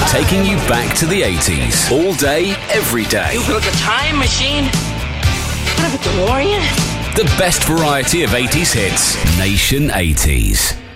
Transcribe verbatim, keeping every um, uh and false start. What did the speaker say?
taking you back to the eighties. All day, every day. You built a time machine? What if it's a DeLorean? The best variety of eighties hits. Nation eighties.